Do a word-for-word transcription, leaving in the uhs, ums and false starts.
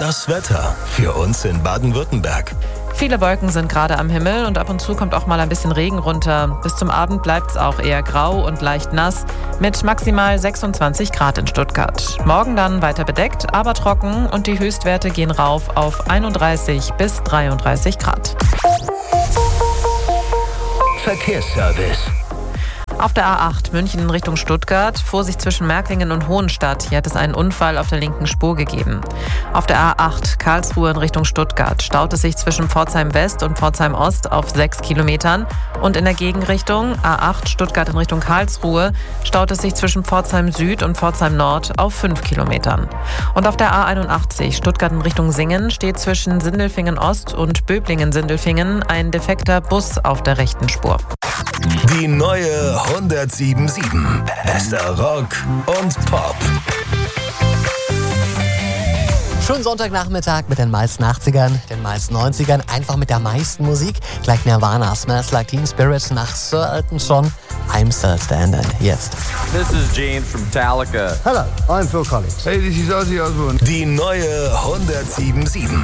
Das Wetter für uns in Baden-Württemberg. Viele Wolken sind gerade am Himmel und ab und zu kommt auch mal ein bisschen Regen runter. Bis zum Abend bleibt es auch eher grau und leicht nass mit maximal sechsundzwanzig Grad in Stuttgart. Morgen dann weiter bedeckt, aber trocken und die Höchstwerte gehen rauf auf einunddreißig bis dreiunddreißig Grad. Verkehrsservice. Auf der A acht München in Richtung Stuttgart, Vorsicht zwischen Märklingen und Hohenstadt. Hier hat es einen Unfall auf der linken Spur gegeben. Auf der A acht Karlsruhe in Richtung Stuttgart staut es sich zwischen Pforzheim West und Pforzheim Ost auf sechs Kilometern. Und in der Gegenrichtung A acht Stuttgart in Richtung Karlsruhe staut es sich zwischen Pforzheim Süd und Pforzheim Nord auf fünf Kilometern. Und auf der A einundachtzig Stuttgart in Richtung Singen steht zwischen Sindelfingen Ost und Böblingen-Sindelfingen ein defekter Bus auf der rechten Spur. Die neue hundertsieben Komma sieben. Bester Rock und Pop. Schönen Sonntagnachmittag mit den meisten achtzigern, den meisten neunzigern, einfach mit der meisten Musik. Gleich Nirvana, Smells Like Teen Spirit nach Sir Elton John, I'm Still Standing. Jetzt. This is James from Metallica. Hello, I'm Phil Collins. Hey, this is Ozzy Osbourne. Die neue hundertsieben Komma sieben.